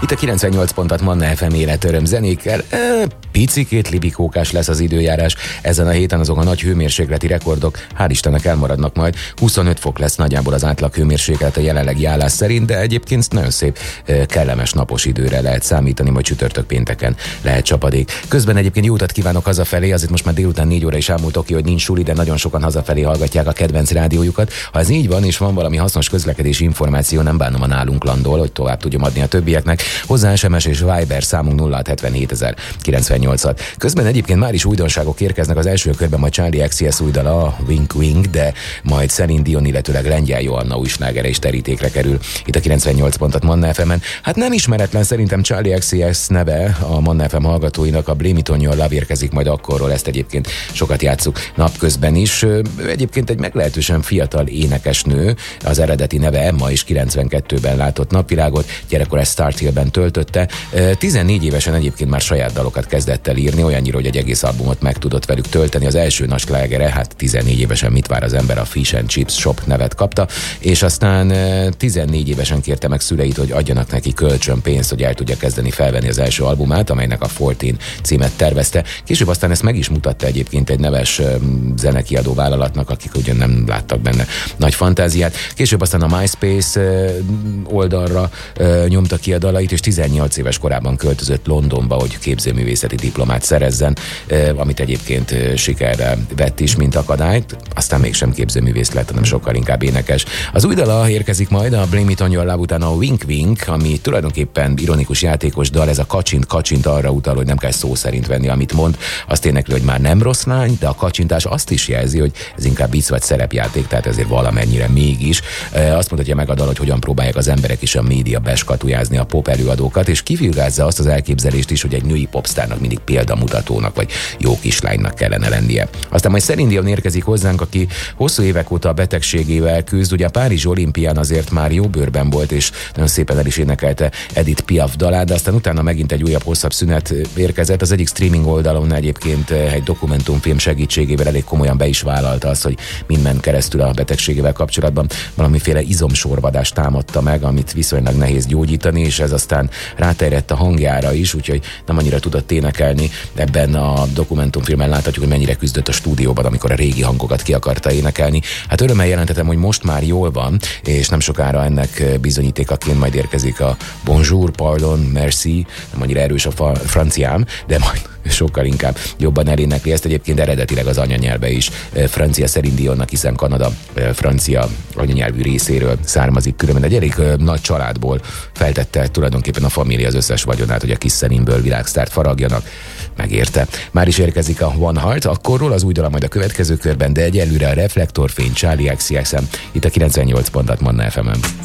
Itt a 98 pontat Manna FM életöröm zenékkel. Picikét libikókás lesz az időjárás. Ezen a héten azok a nagy hőmérsékleti rekordok hál' Istennek elmaradnak majd. 25 fok lesz nagyjából az átlag hőmérséklet a jelenlegi állás szerint, de egyébként nagyon szép, kellemes napos időre lehet számítani, majd csütörtök pénteken lehet csapadék. Közben egyébként jó utat kívánok hazafelé, azért most már délután 4 óra is ámultok ki, hogy nincs suli, de nagyon sokan hazafelé hallgatják a kedvenc rádiójukat. Ha ez így van, és van valami hasznos közlekedési információ, nem bánom, a nálunk landol, hogy tovább tudjam adni a többieknek. Hozzá SMS és Viber számunk 0677 Közben egyébként már is újdonságok érkeznek, az első körben majd Charlie XCX új dala, a Wink Wink, de majd Celine Dion, illetőleg Lengyel Joanna új slágere is terítékre kerül itt a 98 pontot Manna FM-en. Hát nem ismeretlen szerintem Charlie XCX neve a Manna FM hallgatóinak, a Blame It On Your Love érkezik majd akkorról, ezt egyébként sokat játsszuk napközben is. Egyébként egy meglehetősen fiatal énekesnő, az eredeti neve Emma, is 92-ben látott napvilágot, gyerekkorát Start Hill-ben töltötte. 14 évesen egyébként már saját dalokat kezdett el írni, olyannyira, hogy egy egész albumot meg tudott velük tölteni. Az első nagy slágere, hát 14 évesen mit vár az ember, a Fish and Chips Shop nevet kapta, és aztán 14 évesen kérte meg szüleit, hogy adjanak neki kölcsönpénzt, hogy el tudja kezdeni felvenni az első albumát, amelynek a 14 címet tervezte. Később aztán ezt meg is mutatta egyébként egy neves zenekiadó vállalatnak, akik ugyan nem láttak benne nagy fantáziát. Később aztán a MySpace oldalra nyomta ki a dalait, és 18 éves korában költözött Londonba, hogy képzőművészeti diplomát szerezzen, amit egyébként sikerre vett is, mint akadályt, aztán mégsem képzőművész lett, hanem sokkal inkább énekes. Az új dala érkezik majd, a Blame It On Your Love után a Wink Wink, ami tulajdonképpen ironikus játékos dal, ez a kacsint arra utal, hogy nem kell szó szerint venni, amit mond, azt énekli, hogy már nem rossz lány, de a kacsintás azt is jelzi, hogy ez inkább vicc vagy szerepjáték, tehát ezért valamennyire mégis. Azt mutatja meg a dal, hogy hogyan próbálják az emberek és a média beskatujázni a pop előadókat, és kifilgázza azt az elképzelést is, hogy egy női popstárnak mindig példamutatónak vagy jó kislánynak kellene lennie. Aztán majd Celine Dion érkezik hozzánk, aki hosszú évek óta a betegségével küzd. Ugye a Párizsi olimpián azért már jó bőrben volt, és nagyon szépen el is énekelte Edith Piaf dalát, de aztán utána megint egy újabb hosszabb szünet érkezett. Az egyik streaming oldalon egyébként egy dokumentumfilm segítségével elég komolyan be is vállalta azt, hogy mind ment keresztül a betegségével kapcsolatban. Valamiféle izomsorvadást támadta meg, amit viszonylag nehéz gyógyítani, és ez aztán ráterjedt a hangjára is, úgyhogy nem annyira tudott énekelni. Ebben a dokumentumfilmen láthatjuk, hogy mennyire küzdött a stúdióban, amikor a régi hangokat ki akarta énekelni. Hát örömmel jelentetem, hogy most már jól van, és nem sokára ennek bizonyítékaként majd érkezik a Bonjour, Pardon, Merci, nem annyira erős a franciám, de majd sokkal inkább jobban elénekli ezt. Egyébként eredetileg az anyanyelve is francia, Celine Dionnak, hiszen Kanada francia anyanyelvű részéről származik, különben egy elég nagy családból feltette tulajdonképpen a família az összes vagyonát, hogy a kis Celine-ből világsztárt faragjanak. Megérte. Már is érkezik a One Heart, akkorról az új dala majd a következő körben, de egyelőre a reflektorfény Charlie XCX-en, itt a 98 pontot Manna FM-en.